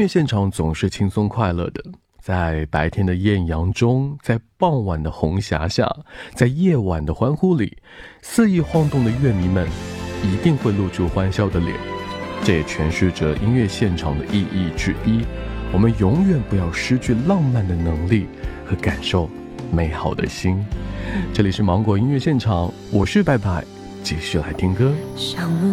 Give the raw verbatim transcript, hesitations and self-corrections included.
乐现场总是轻松快乐的，在白天的艳阳中，在傍晚的红霞下，在夜晚的欢呼里，肆意晃动的乐迷们一定会露出欢笑的脸。这也诠释着音乐现场的意义之一，我们永远不要失去浪漫的能力和感受美好的心。这里是芒果音乐现场，我是白白，继续来听歌。 想问